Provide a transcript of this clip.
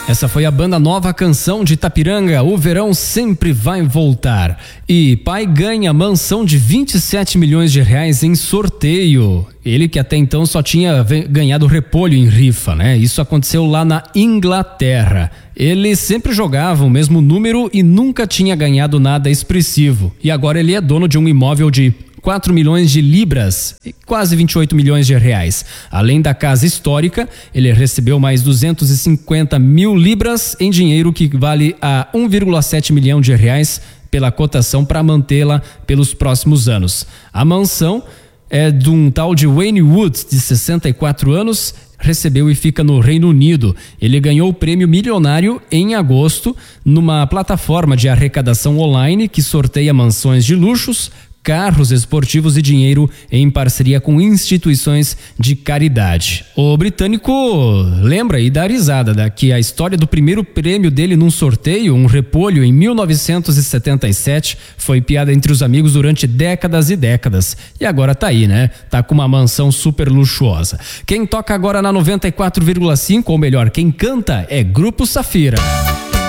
Essa foi a banda Nova Canção de Itapiranga, O Verão Sempre Vai Voltar. E pai ganha mansão de 27 milhões de reais em sorteio. Ele que até então só tinha ganhado repolho em rifa, né? Isso aconteceu lá na Inglaterra. Ele sempre jogava o mesmo número e nunca tinha ganhado nada expressivo. E agora ele é dono de um imóvel de 4 milhões de libras, quase 28 milhões de reais. Além da casa histórica, ele recebeu mais 250 mil libras em dinheiro que vale a 1,7 milhão de reais pela cotação para mantê-la pelos próximos anos. A mansão é de um tal de Wayne Woods, de 64 anos, recebeu e fica no Reino Unido. Ele ganhou o prêmio milionário em agosto numa plataforma de arrecadação online que sorteia mansões de luxos, carros esportivos e dinheiro em parceria com instituições de caridade. O britânico lembra e dá risada que a história do primeiro prêmio dele num sorteio, um repolho em 1977, foi piada entre os amigos durante décadas e décadas. E agora tá aí, né? Tá com uma mansão super luxuosa. Quem toca agora na 94,5, ou melhor, quem canta é Grupo Safira.